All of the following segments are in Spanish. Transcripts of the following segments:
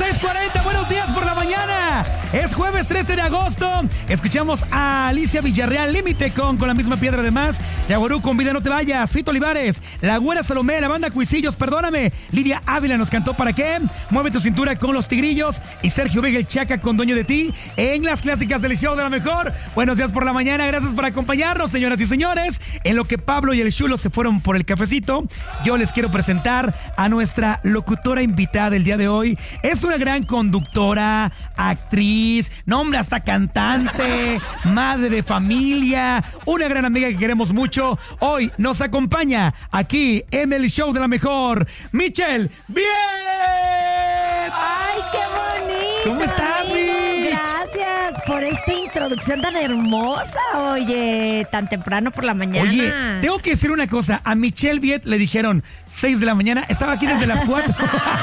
6:40, buenos días por la mañana. Es jueves 13 de agosto. Escuchamos a Alicia Villarreal, Límite con la misma piedra de más. Yaguarú con Vida No Te Vayas. Fito Olivares, La Güera Salomé, la banda Cuisillos, Perdóname. Lidia Ávila nos cantó ¿Para qué? Mueve tu cintura con Los Tigrillos. Y Sergio Vega el Chaca con Dueño de Ti. En las clásicas del show de la mejor. Buenos días por la mañana. Gracias por acompañarnos, señoras y señores. En lo que Pablo y el Chulo se fueron por el cafecito, yo les quiero presentar a nuestra locutora invitada el día de hoy. Es una gran conductora, actriz, no hombre, hasta cantante, madre de familia, una gran amiga que queremos mucho. Hoy nos acompaña aquí en el show de la mejor, Michelle Viet. ¡Ay, qué bonito! ¿Cómo estás, Mitch? Gracias por esta introducción tan hermosa, oye, tan temprano por la mañana. Oye, tengo que decir una cosa. A Michelle Viet le dijeron 6 de la mañana. Estaba aquí desde las 4.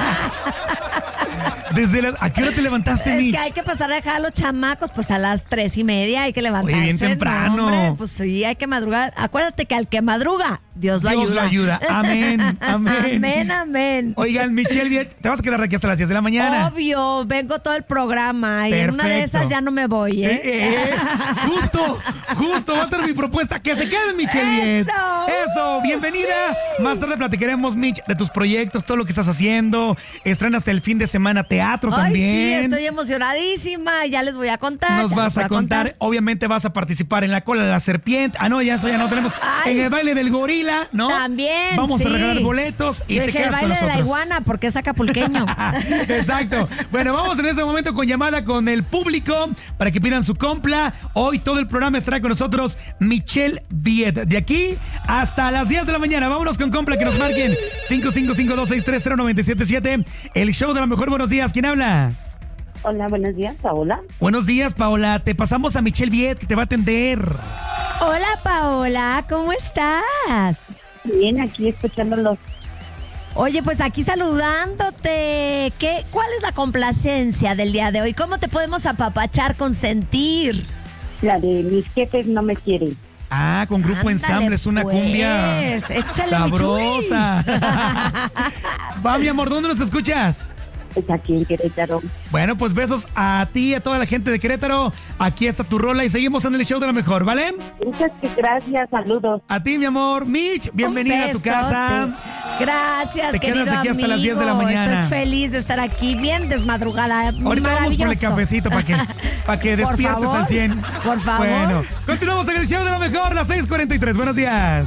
¿A qué hora te levantaste, Mitch? Es que hay que pasar a dejar a los chamacos, pues a las 3:30 hay que levantarse. Oye, bien temprano. No, hombre, pues sí, hay que madrugar. Acuérdate que al que madruga, Dios lo ayuda. Dios lo ayuda. Amén, amén. Amén, amén. Oigan, Michelle Viet, te vas a quedar aquí hasta las 10 de la mañana. Obvio, vengo todo el programa y Perfecto. en una de esas ya no me voy, ¿eh? Justo, va a ser mi propuesta. Que se queden, Michelle Viet. Eso, bienvenida. Sí. Más tarde platicaremos, Mitch, de tus proyectos, todo lo que estás haciendo. Estrenas el fin de semana teatro también. Sí, estoy emocionadísima. Ya les voy a contar. Nos vas a contar. Obviamente vas a participar en la cola de la serpiente. Ah, no, ya eso ya no tenemos. Ay. En el baile del gorila, ¿no? También, Vamos a sí. regalar boletos y Yo te dije, quedas el con baile de nosotros. la iguana porque es acapulqueño. Exacto. Bueno, vamos en ese momento con llamada con el público para que pidan su compra. Hoy todo el programa estará con nosotros Michelle Viet. De aquí hasta las 10 de la mañana. Vámonos con compra, que nos marquen 5552630977. El show de la mejor. Buenos días. ¿Quién habla? Hola, buenos días, Paola. Buenos días, Paola. Te pasamos a Michelle Viet, que te va a atender. Hola, Paola. ¿Cómo estás? Bien, aquí escuchándolos. Oye, pues aquí saludándote. ¿Cuál es la complacencia del día de hoy? ¿Cómo te podemos apapachar, consentir? La de Mis Jefes No Me Quieren. Ah, con Grupo Ándale, Ensamble, es una pues. cumbia Échale, sabrosa. Va, mi amor, ¿dónde nos escuchas? Es aquí en Querétaro. Bueno, pues besos a ti y a toda la gente de Querétaro. Aquí está tu rola y seguimos en el show de la mejor, ¿vale? Gracias, saludos. A ti, mi amor. Mitch, bienvenida a tu casa. Gracias, Te querido quedas aquí hasta las 10 de la amigo. mañana. Estoy feliz de estar aquí, bien desmadrugada. Ahorita vamos Maravilloso. por el cafecito para que Por despiertes favor, al 100. por favor. Bueno, continuamos en el show de la mejor, las 6:43. Buenos días.